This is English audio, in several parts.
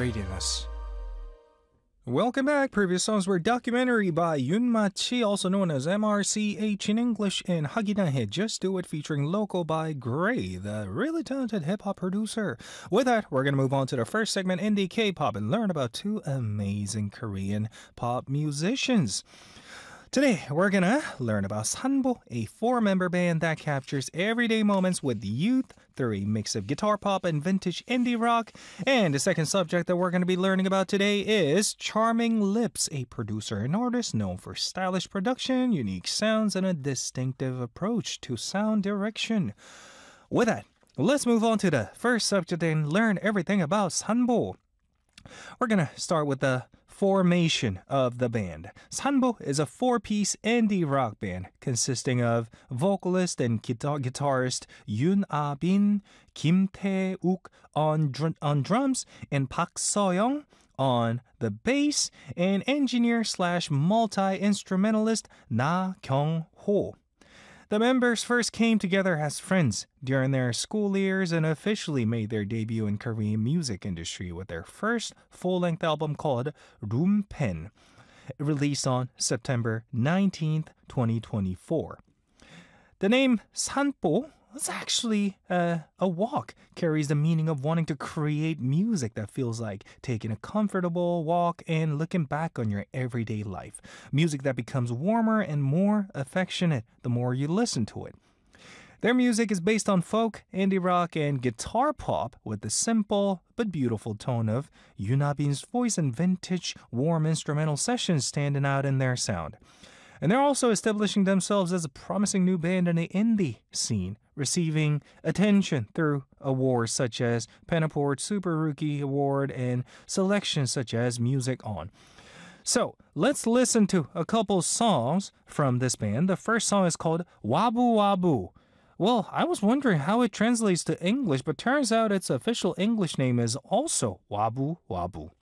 Radiance. Welcome back. Previous songs were Documentary by Yoon Ma-chi, also known as MRCH in English, and Hagina Hit Just Do It featuring Loco by Gray, the really talented hip-hop producer. With that, we're going to move on to the first segment, Indie K-pop, and learn about two amazing Korean pop musicians. Today, we're gonna learn about Sanbo, a four-member band that captures everyday moments with youth through a mix of guitar pop and vintage indie rock. And the second subject that we're gonna be learning about today is Charming Lips, a producer and artist known for stylish production, unique sounds, and a distinctive approach to sound direction. With that, let's move on to the first subject and learn everything about Sanbo. We're gonna start with the formation of the band. Sanbo is a four-piece indie rock band consisting of vocalist and guitarist Yoon Ah-bin, Kim Tae-uk on drums, and Park So-young on the bass, and engineer/multi-instrumentalist Na Kyung-ho. The members first came together as friends during their school years and officially made their debut in Korean music industry with their first full-length album called Room Pen, released on September 19th, 2024. The name Sanbo is actually a walk, carries the meaning of wanting to create music that feels like taking a comfortable walk and looking back on your everyday life. Music that becomes warmer and more affectionate the more you listen to it. Their music is based on folk, indie rock, and guitar pop with the simple but beautiful tone of Yoon Ah-bin's voice and vintage, warm instrumental sessions standing out in their sound. And they're also establishing themselves as a promising new band in the indie scene, receiving attention through awards such as Penaport Super Rookie Award and selections such as Music On. So let's listen to a couple songs from this band. The first song is called Wabu Wabu. Well, I was wondering how it translates to English, but turns out its official English name is also Wabu Wabu.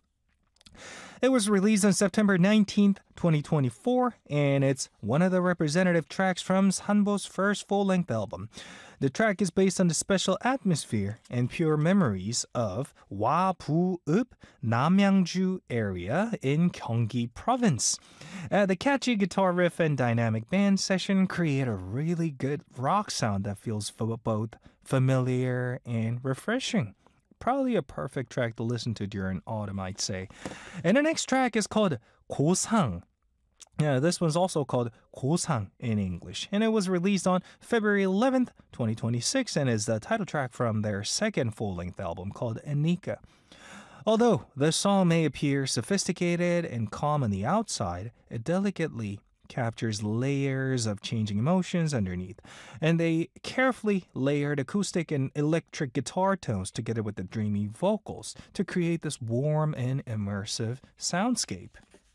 It was released on September 19th, 2024, and it's one of the representative tracks from Sanbo's first full-length album. The track is based on the special atmosphere and pure memories of Hwa-bu-up, Namyangju area in Gyeonggi Province. The catchy guitar riff and dynamic band session create a really good rock sound that feels both familiar and refreshing. Probably a perfect track to listen to during autumn, I'd say. And the next track is called Gosang. Yeah, this one's also called Gosang in English. And it was released on February 11th, 2026, and is the title track from their second full-length album called Enika. Although the song may appear sophisticated and calm on the outside, it delicately captures layers of changing emotions underneath, and they carefully layered acoustic and electric guitar tones together with the dreamy vocals to create this warm and immersive soundscape.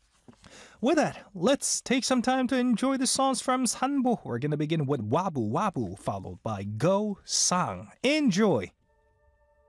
With that, let's take some time to enjoy the songs from Sanbo. We're going to begin with Wabu Wabu, followed by Go Sang. Enjoy!